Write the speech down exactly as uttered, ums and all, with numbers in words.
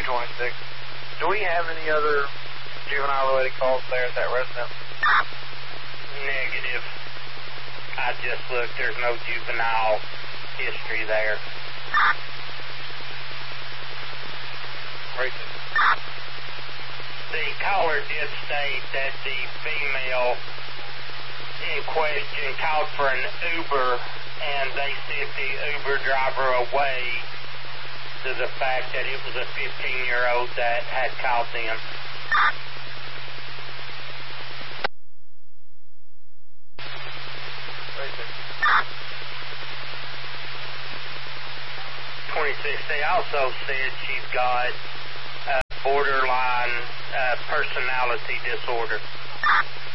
twenty-six. Do we have any other juvenile-related calls there at that residence? Negative. I just looked. There's no juvenile history there. Racing. The caller did state that the female in question called for an Uber, and they sent the Uber driver away to the fact that it was a fifteen-year-old that had called them. twenty-six, they also said she's got uh, borderline uh, personality disorder.